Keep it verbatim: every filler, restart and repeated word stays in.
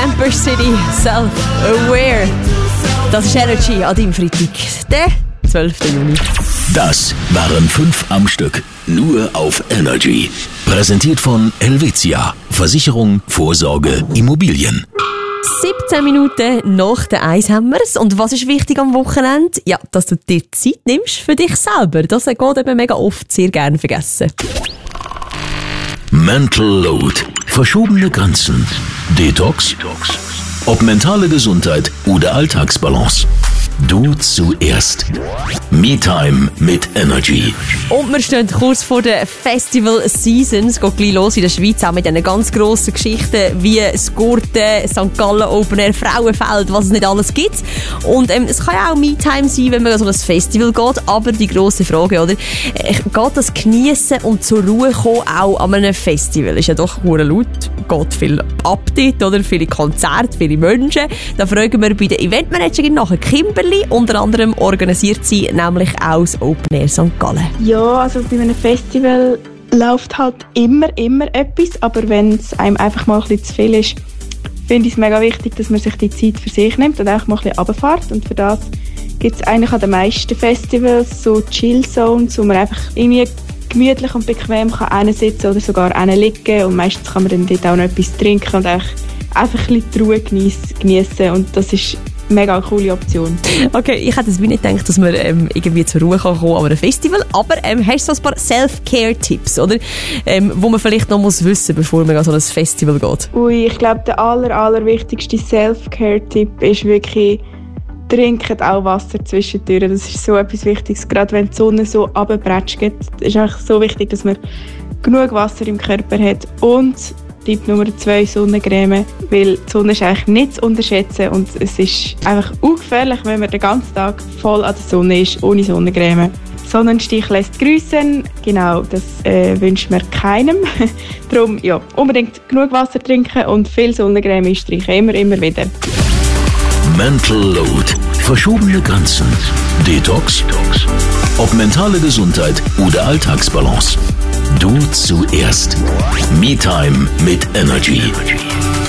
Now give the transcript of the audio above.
Camper City, Self-Aware. Das ist Energy an deinem Freitag, der zwölften Juni. Das waren fünf am Stück, nur auf Energy. Präsentiert von Helvetia. Versicherung, Vorsorge, Immobilien. siebzehn Minuten nach der Eins haben wir's. Und was ist wichtig am Wochenende? Ja, dass du dir Zeit nimmst für dich selber. Das geht eben mega oft sehr gerne vergessen. Mental Load. Verschobene Grenzen. Detox. Ob mentale Gesundheit oder Alltagsbalance. Du zuerst. Me-Time mit Energy. Und wir stehen kurz vor der Festival-Season. Es geht gleich los in der Schweiz, auch mit diesen ganz grossen Geschichten wie das Gurten, Sankt Gallen Open Air, Frauenfeld, was es nicht alles gibt. Und ähm, es kann ja auch Me-Time sein, wenn man an so ein Festival geht. Aber die grosse Frage, oder? Äh, geht das Geniessen und zur Ruhe kommen auch an einem Festival? Ist ja doch hure laut, geht viel ab dort, oder? Viele Konzerte, viele Menschen. Da fragen wir bei der Eventmanagerin nachher Kimberly. Unter anderem organisiert sie nämlich auch das Open Air Sankt Gallen. Ja, also bei einem Festival läuft halt immer, immer etwas, aber wenn es einem einfach mal ein bisschen zu viel ist, finde ich es mega wichtig, dass man sich die Zeit für sich nimmt und einfach mal ein bisschen runterfährt. Und für das gibt es eigentlich an den meisten Festivals so Chill-Zones, wo man einfach irgendwie gemütlich und bequem kann hinsitzen oder sogar liegen, und meistens kann man dann dort auch noch etwas trinken und einfach, einfach ein bisschen die Ruhe geniessen, und das ist mega eine coole Option. Okay, ich hätte es wie nicht gedacht, dass man ähm, irgendwie zur Ruhe kann kommen an einem Festival, aber ähm, hast du so ein paar Self-Care-Tipps, oder? Ähm, wo man vielleicht noch muss wissen, bevor man an so ein Festival geht? Ui, ich glaube, der aller, aller wichtigste Self-Care-Tipp ist wirklich, trinkt auch Wasser zwischendurch. Das ist so etwas Wichtiges, gerade wenn die Sonne so runterbrätscht. Es ist einfach so wichtig, dass man genug Wasser im Körper hat. Und Tipp Nummer zwei, Sonnencreme, weil die Sonne ist eigentlich nicht zu unterschätzen und es ist einfach ungefährlich, wenn man den ganzen Tag voll an der Sonne ist, ohne Sonnencreme. Sonnenstich lässt grüßen, genau, das äh, wünscht man keinem. Darum, ja, unbedingt genug Wasser trinken und viel Sonnencreme einstreichen, immer, immer wieder. Mental Load. Verschobene Grenzen. Detox. Ob mentale Gesundheit oder Alltagsbalance. Du zuerst. Me-Time mit Energy.